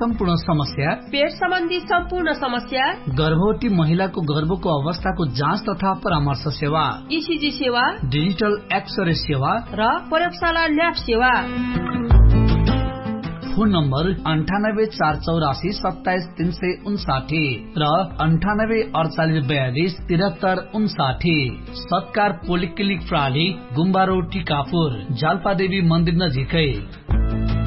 सम्पूर्ण समस्या, पेट सम्बन्धी सम्पूर्ण समस्या, गर्भवती महिलाको गर्भको अवस्थाको जाँच तथा परामर्श सेवा, ईसीजी सेवा, डिजिटल एक्सरे सेवा र प्रयोगशाला ल्याब सेवा। फोन नम्बर 9848477359 र 9848427359। सत्कार पोलिक्लिनिक प्रणाली, गुम्बा रोड, टिकापुर, जाल्पादेवी मन्दिर नजिकै।